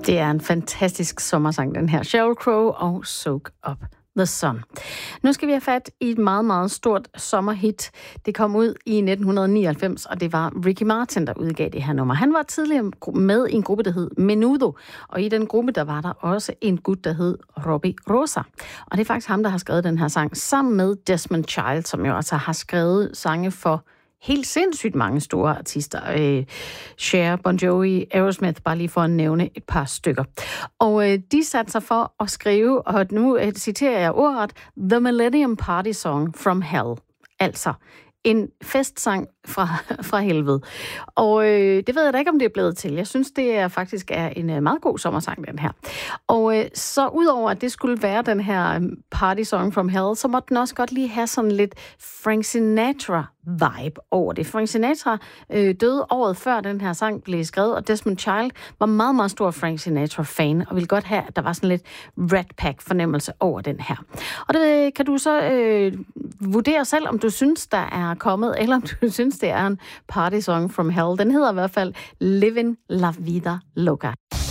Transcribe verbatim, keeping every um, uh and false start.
Det er en fantastisk sommersang, den her. Sheryl Crow og Soak Up the Sun. Nu skal vi have fat i et meget, meget stort sommerhit. Det kom ud i nitten nioghalvfems, og det var Ricky Martin, der udgav det her nummer. Han var tidligere med i en gruppe, der hed Menudo, og i den gruppe, der var der også en gut, der hed Robbie Rosa. Og det er faktisk ham, der har skrevet den her sang, sammen med Desmond Child, som jo altså har skrevet sange for helt sindssygt mange store artister. Øh, Cher, Bon Jovi, Aerosmith, bare lige for at nævne et par stykker. Og øh, de satte sig for at skrive, og nu øh, citerer jeg ordret, The Millennium Party Song from Hell. Altså en festsang fra, fra helvede. Og øh, det ved jeg da ikke, om det er blevet til. Jeg synes, det er faktisk er en øh, meget god sommersang, den her. Og øh, så udover, at det skulle være den her Party Song from Hell, så måtte den også godt lige have sådan lidt Frank Sinatra-vibe over det. Frank Sinatra øh, døde året før den her sang blev skrevet, og Desmond Child var meget, meget stor Frank Sinatra-fan, og ville godt have, at der var sådan lidt Rat Pack-fornemmelse over den her. Og det kan du så øh, vurdere selv, om du synes, der er kommet, eller om du synes, det er en Party Song from Hell. Den hedder i hvert fald Living La Vida Loca.